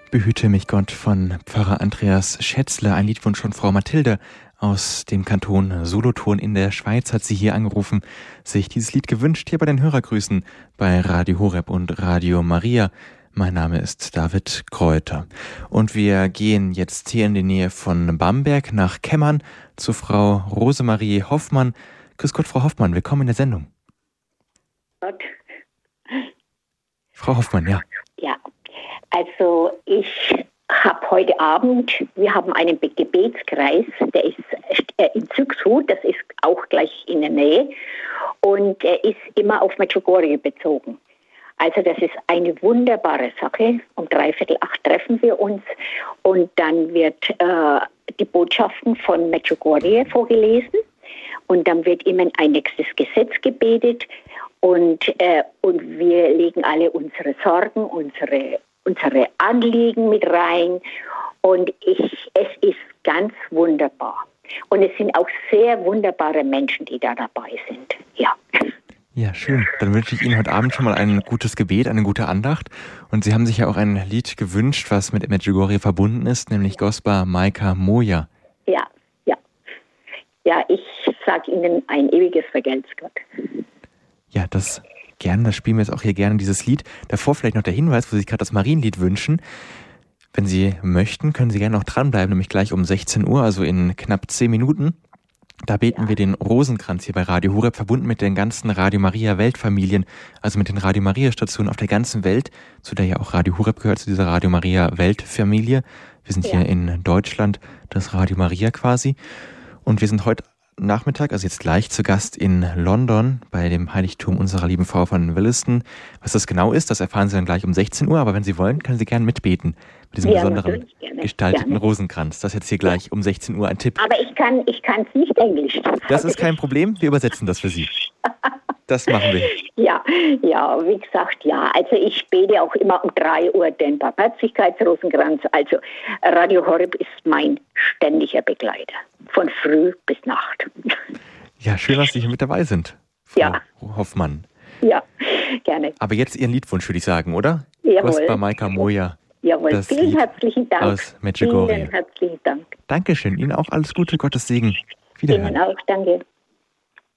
Behüte mich Gott von Pfarrer Andreas Schätzle, ein Liedwunsch von Frau Mathilde aus dem Kanton Solothurn in der Schweiz, hat sie hier angerufen, sich dieses Lied gewünscht, hier bei den Hörergrüßen bei Radio Horeb und Radio Maria. Mein Name ist David Kräuter und wir gehen jetzt hier in die Nähe von Bamberg nach Kemmern zu Frau Rosemarie Hoffmann. Grüß Gott, Frau Hoffmann, willkommen in der Sendung. Gott. Frau Hoffmann, ja. Ja, also ich habe heute Abend, wir haben einen Gebetskreis, der ist in Züchshut, das ist auch gleich in der Nähe und er ist immer auf Medjugorje bezogen. Also das ist eine wunderbare Sache. Um 7:45 treffen wir uns und dann wird die Botschaften von Medjugorje vorgelesen und dann wird immer ein nächstes Gesetz gebetet und wir legen alle unsere Sorgen, unsere Anliegen mit rein und es ist ganz wunderbar. Und es sind auch sehr wunderbare Menschen, die da dabei sind. Ja. Ja, schön. Dann wünsche ich Ihnen heute Abend schon mal ein gutes Gebet, eine gute Andacht. Und Sie haben sich ja auch ein Lied gewünscht, was mit Medjugorje verbunden ist, nämlich Gospa Majka Moja. Ja. Ja, ich sage Ihnen ein ewiges Vergelt's Gott. Ja, das spielen wir jetzt auch hier gerne, dieses Lied. Davor vielleicht noch der Hinweis, wo Sie sich gerade das Marienlied wünschen. Wenn Sie möchten, können Sie gerne noch dranbleiben, nämlich gleich um 16 Uhr, also in knapp 10 Minuten. Da beten wir den Rosenkranz hier bei Radio Horeb, verbunden mit den ganzen Radio Maria Weltfamilien, also mit den Radio Maria Stationen auf der ganzen Welt, zu der ja auch Radio Horeb gehört, zu dieser Radio Maria Weltfamilie. Wir sind hier in Deutschland, das Radio Maria quasi. Und wir sind heute Nachmittag, also jetzt gleich zu Gast in London bei dem Heiligtum unserer lieben Frau von Williston. Was das genau ist, das erfahren Sie dann gleich um 16 Uhr, aber wenn Sie wollen, können Sie gerne mitbeten mit diesem besonderen gestalteten Rosenkranz. Das ist jetzt hier gleich um 16 Uhr ein Tipp. Aber ich kann es nicht Englisch. Das ist kein Problem, wir übersetzen das für Sie. Das machen wir. Ja, wie gesagt, ja. Also ich bete auch immer um 3 Uhr den Barmherzigkeitsrosenkranz. Also Radio Horeb ist mein ständiger Begleiter. Von früh bis Nacht. Ja, schön, dass Sie hier mit dabei sind, Frau Hoffmann. Ja, gerne. Aber jetzt Ihren Liedwunsch, würde ich sagen, oder? Jawohl. Gospa Majka Moja. Jawohl, vielen herzlichen Dank. Aus Medjugorje. Vielen herzlichen Dank. Dankeschön, Ihnen auch alles Gute, Gottes Segen. Wiederhören. Ihnen auch, danke.